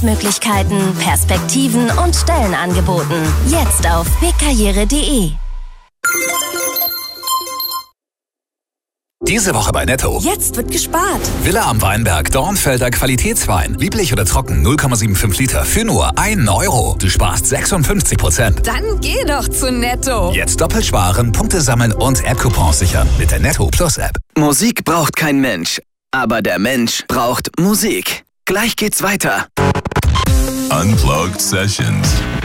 Jobmöglichkeiten, Perspektiven und Stellenangeboten. Jetzt auf bigkarriere.de. Diese Woche bei Netto. Jetzt wird gespart. Villa am Weinberg, Dornfelder Qualitätswein. Lieblich oder trocken, 0,75 Liter für nur 1 Euro. Du sparst 56%. Dann geh doch zu Netto. Jetzt doppelt sparen, Punkte sammeln und App-Coupons sichern mit der Netto Plus App. Musik braucht kein Mensch, aber der Mensch braucht Musik. Gleich geht's weiter. Unplugged Sessions.